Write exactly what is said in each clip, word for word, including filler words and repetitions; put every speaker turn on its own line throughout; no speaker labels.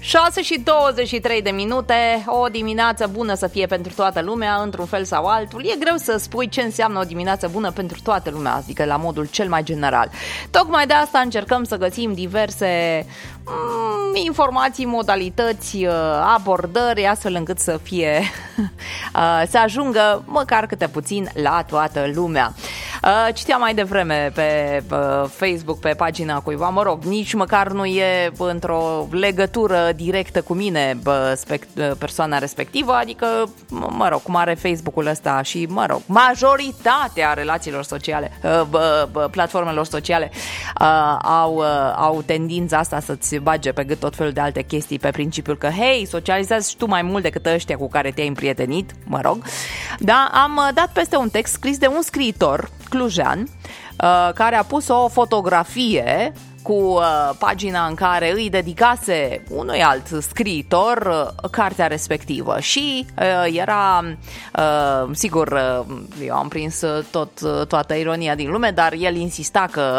șase și douăzeci și trei de minute, o dimineață bună să fie pentru toată lumea, într-un fel sau altul. E greu să spui ce înseamnă o dimineață bună pentru toată lumea, adică la modul cel mai general. Tocmai de asta încercăm să găsim diverse mm, informații, modalități, abordări, astfel încât să fie, să ajungă măcar câte puțin la toată lumea. Citeam mai devreme pe Facebook, pe pagina cuiva, mă rog, nici măcar nu e într-o legătură directă cu mine persoana respectivă, adică, mă rog, cum are Facebook-ul ăsta și, mă rog, majoritatea relațiilor sociale, platformelor sociale au, au tendința asta să-ți bage pe gât tot felul de alte chestii pe principiul că, hei, socializează și tu mai mult decât ăștia cu care te-ai împrietenit, mă rog. Da, am dat peste un text scris de un scriitor clujean care a pus o fotografie cu uh, pagina în care îi dedicase unui alt scriitor uh, cartea respectivă și uh, era, uh, sigur, uh, eu am prins tot, uh, toată ironia din lume, dar el insista că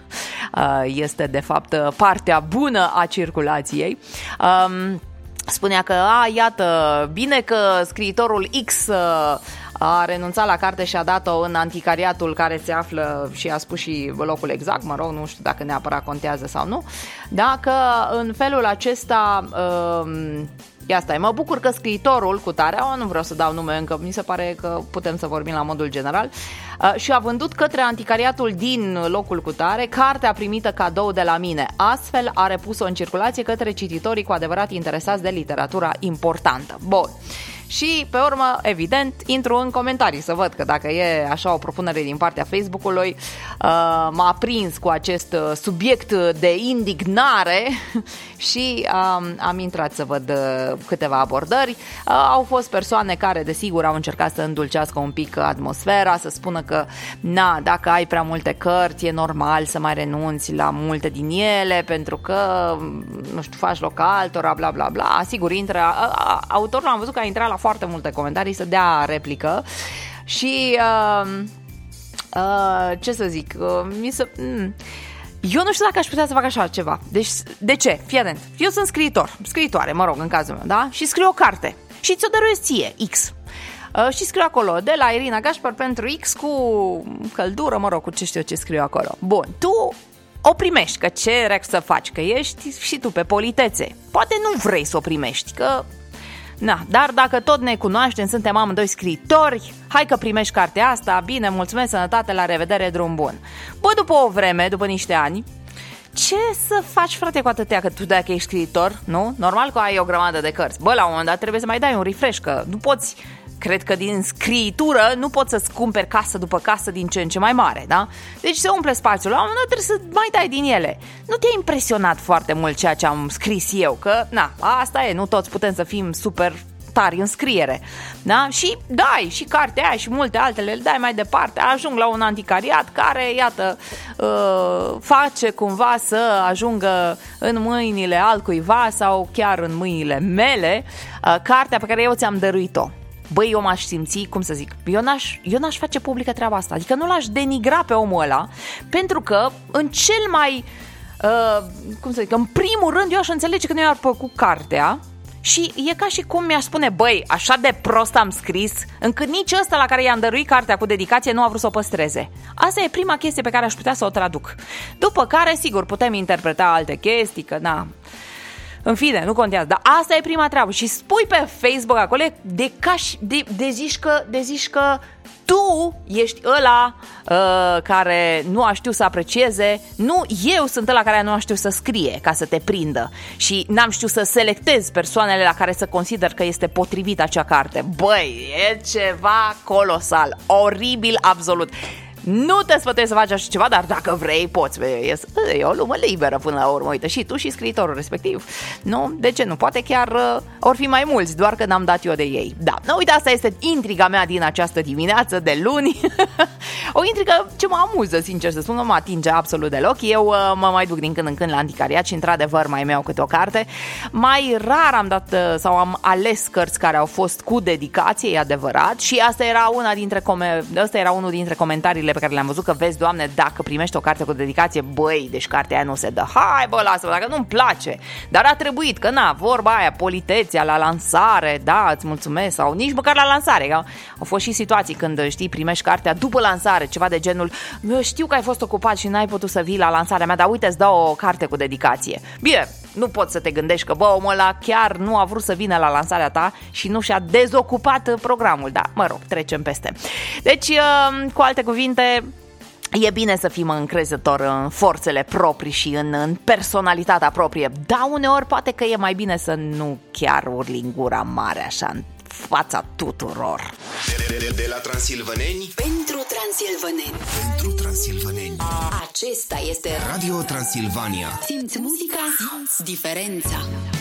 uh, este de fapt partea bună a circulației. Um, spunea că, a, iată, bine că scriitorul X uh, a renunțat la carte și a dat-o în anticariatul care se află, și a spus și locul exact, mă rog, nu știu dacă neapărat contează sau nu, dacă în felul acesta, uh, ia stai, mă bucur că scriitorul cu tarea, nu vreau să dau nume încă, mi se pare că putem să vorbim la modul general, uh, și a vândut către anticariatul din locul cu tare cartea primită cadou de la mine. Astfel a repus-o în circulație către cititorii cu adevărat interesați de literatura importantă. Bun. Și, pe urmă, evident, intru în comentarii să văd că dacă e așa o propunere din partea Facebook-ului, uh, m-a prins cu acest subiect de indignare și uh, am intrat să văd uh, câteva abordări. Uh, au fost persoane care, desigur, au încercat să îndulcească un pic atmosfera, să spună că, na, dacă ai prea multe cărți, e normal să mai renunți la multe din ele, pentru că, nu știu, faci loc altora, bla, bla, bla. Sigur, intră, uh, autorul am văzut că a intrat la foarte multe comentarii să dea replică și uh, uh, ce să zic, uh, mi se, mm, eu nu știu dacă aș putea să fac așa ceva. Deci, de ce? Fii atent. Eu sunt scriitor, scriitoare, mă rog, în cazul meu, da? Și scriu o carte și ți-o dăruiesc ție, X. Uh, și scriu acolo, de la Irina Gașpar pentru X cu căldură, mă rog, cu ce știu eu ce scriu acolo. Bun, tu o primești, că ce rec să faci, că ești și tu pe politețe. Poate nu vrei să o primești, că na, dar dacă tot ne cunoaștem, suntem amândoi scriitori, hai că primești cartea asta, bine, mulțumesc, sănătate, la revedere, drum bun. Bă, după o vreme, după niște ani, ce să faci, frate, cu atâtea, că tu dacă ești scriitor, nu? Normal că ai o grămadă de cărți. Bă, la un moment dat trebuie să mai dai un refresh, că nu poți, cred că din scriitură nu poți să-ți cumperi casă după casă din ce în ce mai mare, da? Deci se umple spațiul, la un moment dat trebuie să mai dai din ele. Nu te-a impresionat foarte mult ceea ce am scris eu, că, na, asta e, nu toți putem să fim super tari în scriere, da? Și dai și cartea aia și multe altele, le dai mai departe, ajung la un anticariat care, iată, uh, face cumva să ajungă în mâinile altcuiva sau chiar în mâinile mele uh, cartea pe care eu ți-am dăruit-o. Băi, eu m-aș simți, cum să zic, eu n-aș, eu n-aș face publică treaba asta, adică nu l-aș denigra pe omul ăla, pentru că în cel mai, uh, cum să zic, în primul rând eu aș înțelege că nu i-ar plăcut cartea. Și e ca și cum mi-aș spune, băi, așa de prost am scris, încât nici ăsta la care i-am dăruit cartea cu dedicație nu a vrut să o păstreze. Asta e prima chestie pe care aș putea să o traduc. După care, sigur, putem interpreta alte chestii, că na, în fine, nu contează, dar asta e prima treabă. Și spui pe Facebook acolo de, cași, de, de, zici că, de zici că tu ești ăla uh, care nu a știut să aprecieze, nu eu sunt ăla care nu a știut să scrie ca să te prindă și n-am știut să selectez persoanele la care să consider că este potrivit acea carte. Băi, e ceva colosal, oribil absolut. Nu te sfătuiesc să faci așa ceva, dar dacă vrei, poți. E, e o lume liberă până la urmă. Uite, și tu și scriitorul respectiv. Nu? De ce nu? Poate chiar uh, or fi mai mulți, doar că n-am dat eu de ei. Da, nu, uite, asta este intriga mea din această dimineață de luni. O intrigă ce mă amuză, sincer să spun, nu mă atinge absolut deloc. Eu uh, mă mai duc din când în când la anticariat și într-adevăr mai mi-au câte o carte. Mai rar am dat uh, sau am ales cărți care au fost cu dedicație, e adevărat. Și asta era una dintre come- asta era unul dintre comentariile pe care le-am văzut, că vezi, Doamne, dacă primești o carte cu dedicație, băi, deci cartea aia nu se dă. Hai, bă, lasă-mă, dacă nu-mi place. Dar a trebuit, că na, vorba aia, politețea la lansare, da, îți mulțumesc, sau nici măcar la lansare. Că au fost și situații când, știi, primești cartea după lansare, ceva de genul, știu că ai fost ocupat și n-ai putut să vii la lansarea mea, dar uite, îți dau o carte cu dedicație. Bine, nu poți să te gândești că, bă, omul ăla chiar nu a vrut să vină la lansarea ta și nu și-a dezocupat programul, da, mă rog, trecem peste. Deci, cu alte cuvinte, e bine să fim încrezători în forțele proprii și în, în personalitatea proprie, dar uneori poate că e mai bine să nu chiar urli în gura mare așa în fața tuturor.
De, de, de, de la Transilvaneni
pentru transilvaneni.
Pentru transilvaneni.
Acesta este
Radio Transilvania.
Simți muzica, simți diferența.